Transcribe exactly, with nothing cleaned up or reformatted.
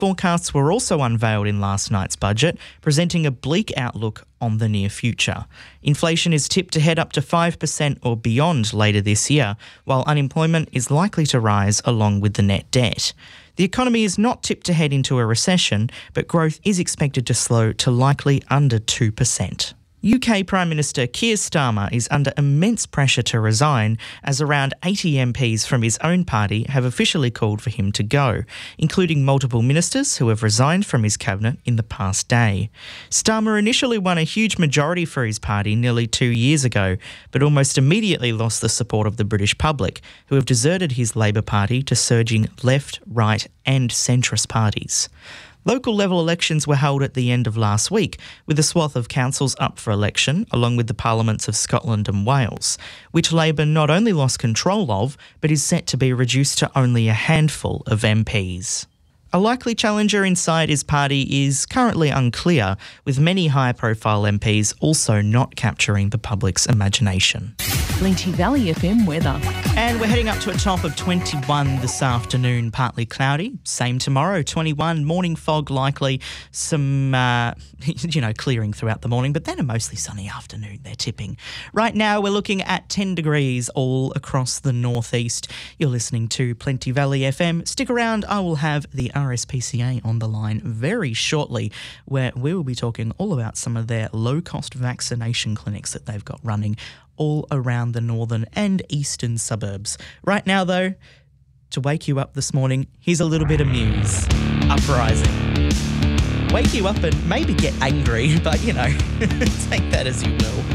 Forecasts were also unveiled in last night's budget, presenting a bleak outlook on the near future. Inflation is tipped to head up to five percent or beyond later this year, while unemployment is likely to rise along with the net debt. The economy is not tipped to head into a recession, but growth is expected to slow to likely under two percent. U K Prime Minister Keir Starmer is under immense pressure to resign, as around eighty M Ps from his own party have officially called for him to go, including multiple ministers who have resigned from his cabinet in the past day. Starmer initially won a huge majority for his party nearly two years ago, but almost immediately lost the support of the British public, who have deserted his Labor Party to surging left, right and centrist parties. Local level elections were held at the end of last week, with a swath of councils up for election, along with the parliaments of Scotland and Wales, which Labor not only lost control of, but is set to be reduced to only a handful of M Ps. A likely challenger inside his party is currently unclear, with many high-profile M Ps also not capturing the public's imagination. Plenty Valley F M weather. And we're heading up to a top of twenty-one this afternoon, partly cloudy. Same tomorrow, twenty-one, morning fog likely, some, uh, you know, clearing throughout the morning, but then a mostly sunny afternoon, they're tipping. Right now we're looking at ten degrees all across the northeast. You're listening to Plenty Valley F M. Stick around, I will have the R S P C A on the line very shortly, where we will be talking all about some of their low-cost vaccination clinics that they've got running all around the northern and eastern suburbs. Right now, though, to wake you up this morning, here's a little bit of Muse. Uprising. Wake you up and maybe get angry, but, you know, take that as you will.